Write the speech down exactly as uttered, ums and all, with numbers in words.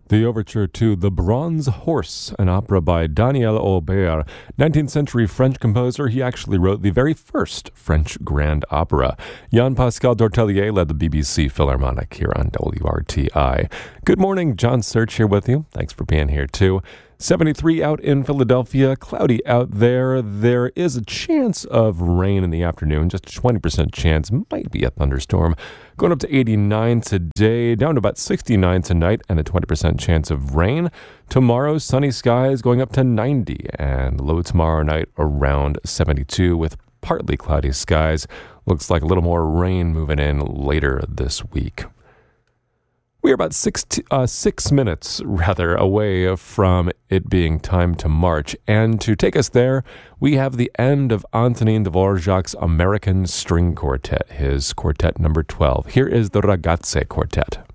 The overture to The Bronze Horse, an opera by Daniel Aubert, nineteenth century French composer. He actually wrote the very first French grand opera. Jean-Pascal Tortelier led the B B C Philharmonic here on W R T I. Good morning, John Search here with you. Thanks for being here too. seventy-three out in Philadelphia, cloudy out there. There is a chance of rain in the afternoon, just a twenty percent chance, might be a thunderstorm. Going up to eighty-nine today, down to about sixty-nine tonight, and a twenty percent chance of rain. Tomorrow, sunny skies going up to ninety, and low tomorrow night around seventy-two with partly cloudy skies. Looks like a little more rain moving in later this week. We are about six, t- uh, six minutes, rather, away from it being time to march. And to take us there, we have the end of Antonin Dvorak's American String Quartet, his quartet number twelve. Here is the Ragazze Quartet.